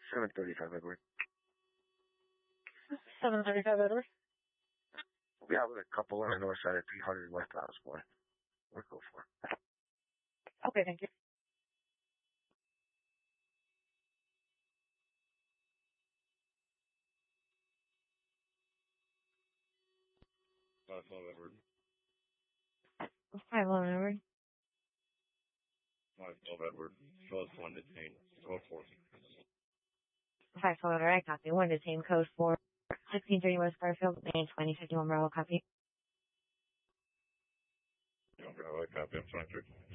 735 Edward. 735 Edward. We have a couple on the north side of 300 West Osborne. We'll go for it. Okay, thank you. Edward. 511 Edward. 512 Edward. Show us one detained. Code 4. 512 Edward, I copy. One detained, code 4. 1630 West Garfield, Maine 2051 Bravo, copy. Bravo, I copy. I'm 23.